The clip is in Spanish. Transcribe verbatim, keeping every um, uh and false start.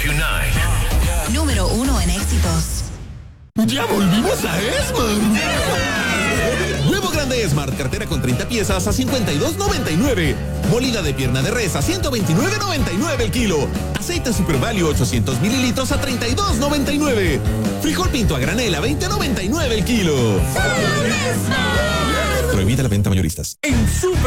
nueve. Número uno en éxitos. ¡Ya volvimos a Esmart! Nuevo grande Esmart, cartera con treinta piezas a cincuenta y dos noventa y nueve. Molida de pierna de res a ciento veintinueve noventa y nueve el kilo. Aceite Super Value ochocientos mililitros a treinta y dos noventa y nueve. Frijol pinto a granel a veinte noventa y nueve el kilo. Prohibida la venta mayoristas. En Super